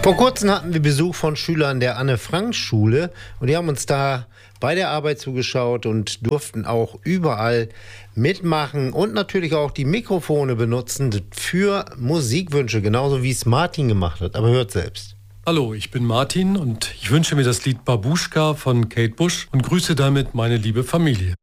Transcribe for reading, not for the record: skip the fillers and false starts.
Vor kurzem hatten wir Besuch von Schülern der Anne-Frank-Schule und die haben uns da bei der Arbeit zugeschaut und durften auch überall mitmachen und natürlich auch die Mikrofone benutzen für Musikwünsche, genauso wie es Martin gemacht hat. Aber hört selbst. Hallo, ich bin Martin und ich wünsche mir das Lied Babuschka von Kate Bush und grüße damit meine liebe Familie.